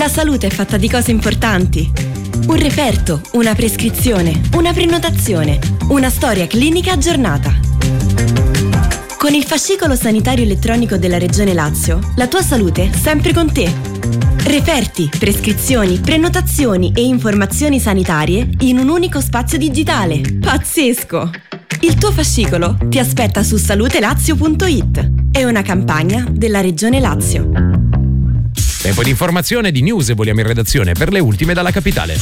La salute è fatta di cose importanti. Un referto, una prescrizione, una prenotazione, una storia clinica aggiornata. Con il fascicolo sanitario elettronico della Regione Lazio, la tua salute è sempre con te. Referti, prescrizioni, prenotazioni e informazioni sanitarie in un unico spazio digitale. Pazzesco! Il tuo fascicolo ti aspetta su salutelazio.it. È una campagna della Regione Lazio. Tempo di informazione, di news, vogliamo in redazione per le ultime dalla capitale.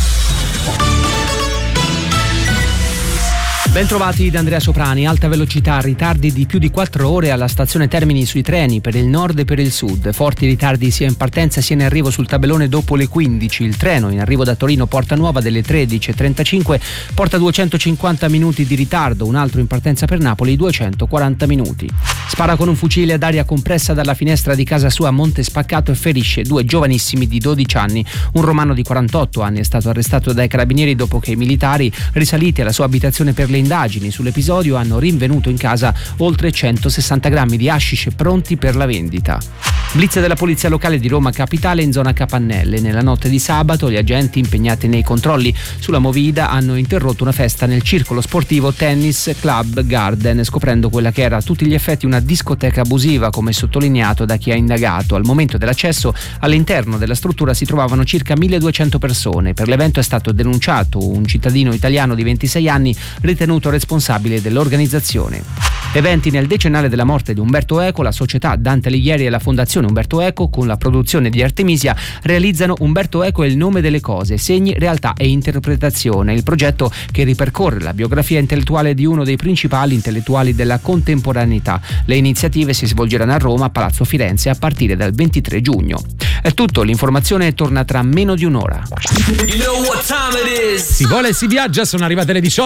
Bentrovati da Andrea Soprani. Alta velocità, ritardi di più di 4 ore alla stazione Termini sui treni per il nord e per il sud. Forti ritardi sia in partenza sia in arrivo sul tabellone dopo le 15. Il treno in arrivo da Torino Porta Nuova delle 13.35 porta 250 minuti di ritardo, un altro in partenza per Napoli 240 minuti. Spara con un fucile ad aria compressa dalla finestra di casa sua a Monte Spaccato e ferisce 2 giovanissimi di 12 anni. Un romano di 48 anni è stato arrestato dai carabinieri dopo che i militari, risaliti alla sua abitazione per le indagini sull'episodio, hanno rinvenuto in casa oltre 160 grammi di hashish pronti per la vendita. Blitz della Polizia Locale di Roma Capitale in zona Capannelle. Nella notte di sabato gli agenti impegnati nei controlli sulla movida hanno interrotto una festa nel circolo sportivo Tennis Club Garden, scoprendo quella che era a tutti gli effetti una discoteca abusiva, come sottolineato da chi ha indagato. Al momento dell'accesso all'interno della struttura si trovavano circa 1200 persone. Per l'evento è stato denunciato un cittadino italiano di 26 anni ritenuto responsabile dell'organizzazione. Eventi nel decennale della morte di Umberto Eco. La società Dante Alighieri e la Fondazione Umberto Eco, con la produzione di Artemisia, realizzano Umberto Eco e il nome delle cose, segni, realtà e interpretazione. Il progetto che ripercorre la biografia intellettuale di uno dei principali intellettuali della contemporaneità. Le iniziative si svolgeranno a Roma, a Palazzo Firenze, a partire dal 23 giugno. È tutto, l'informazione torna tra meno di un'ora. Si vola e si viaggia, sono arrivate le 18.